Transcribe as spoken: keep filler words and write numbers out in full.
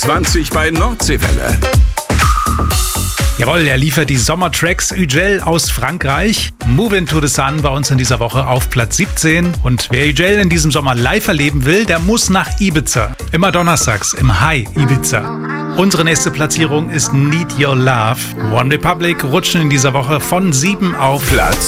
zwanzig bei Nordseewelle. Jawohl, er liefert die Sommertracks. Ugel aus Frankreich. Move Into the Sun bei uns in dieser Woche auf Platz siebzehn. Und wer Ugel in diesem Sommer live erleben will, der muss nach Ibiza. Immer donnerstags im High Ibiza. Unsere nächste Platzierung ist Need Your Love. One Republic rutschen in dieser Woche von sieben auf Platz